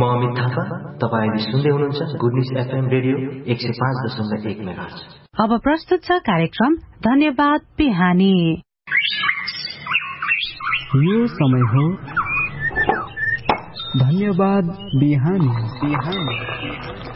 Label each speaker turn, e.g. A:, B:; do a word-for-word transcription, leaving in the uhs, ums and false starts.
A: म अमित थापा, तपाईले सुन्दै हुनुहुन्छ गुड न्युज एफएम रेडियो एक सय पाँच दशमलव एक मेगाहर्ज।
B: अब प्रस्तुत छ कार्यक्रम धन्यवाद बिहानी।
C: यो समय हो धन्यवाद बिहानी। बिहानी